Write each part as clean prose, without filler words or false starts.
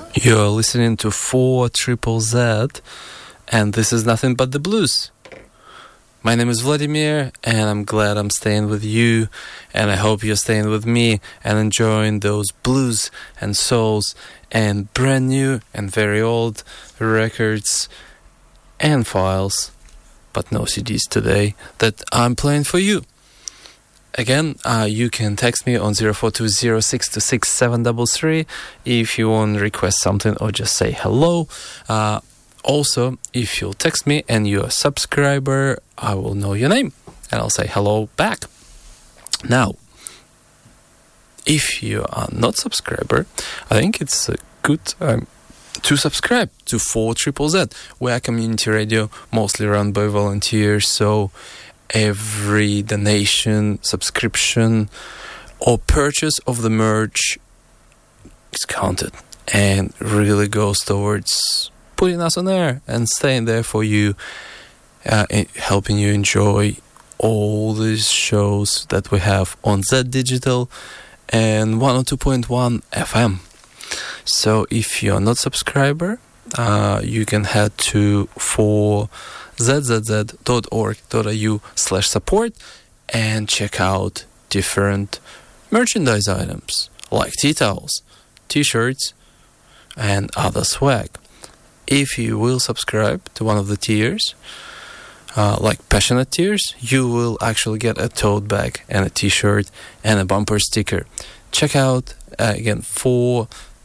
You're listening to 4ZZZ, and this is Nothing But the Blues. My name is Vladimir, and I'm glad I'm staying with you, and I hope you're staying with me and enjoying those blues and souls and brand new and very old records and files, but no CDs today, that I'm playing for you. Again, you can text me on 0420626733 if you want to request something or just say hello. Also, if you'll text me and you're a subscriber, I will know your name and I'll say hello back. Now, if you are not a subscriber, I think it's a good time to subscribe to 4ZZZ. We are community radio, mostly run by volunteers, so every donation, subscription, or purchase of the merch is counted and really goes towards putting us on air and staying there for you, helping you enjoy all these shows that we have on Z Digital and 102.1 FM. So if you're not a subscriber, you can head to zzz.org.au/support and check out different merchandise items like tea towels, t-shirts, and other swag. If you will subscribe to one of the tiers, like Passionate tiers, you will actually get a tote bag and a t-shirt and a bumper sticker. Check out, again, for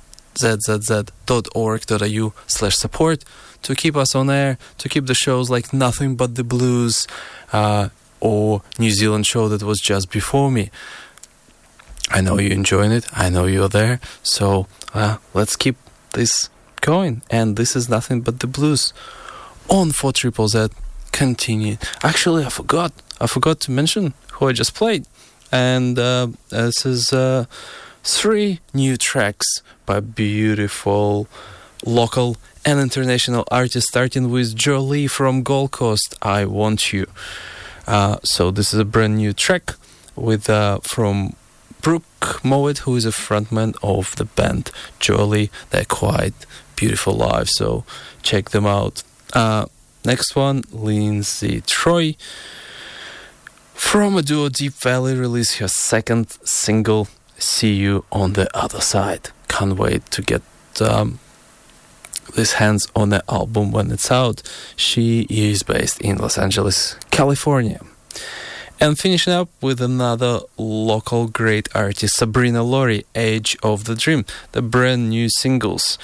zzz.org.au/support to keep us on air, to keep the shows like Nothing But the Blues or New Zealand show that was just before me. I know you're enjoying it. I know you're there. So let's keep this going. And this is Nothing But the Blues on 4ZZZ. Continue. Actually, I forgot to mention who I just played. And this is 3 new tracks by beautiful local and international artists, starting with Jolie from Gold Coast, I Want You. So this is a brand new track with from Brooke Mowat, who is a frontman of the band Jolie. They're quite beautiful live, so check them out. Next one, Lindsay Troy from a duo Deep Valley released her second single, See You on the Other Side. Can't wait to get this hands on the album when it's out. She is based in Los Angeles, California. And finishing up with another local great artist, Sabrina Laurie, Age of the Dream, the brand new singles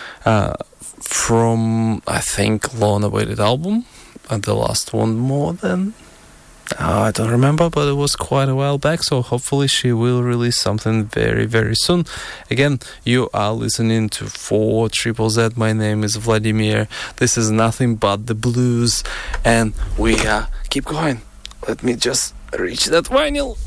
from, I think, long-awaited album, and the last one more than I don't remember, but it was quite a while back, so hopefully she will release something very, very soon. Again, you are listening to 4ZZZ. My name is Vladimir. This is Nothing But the Blues, and we keep going. Let me just reach that vinyl.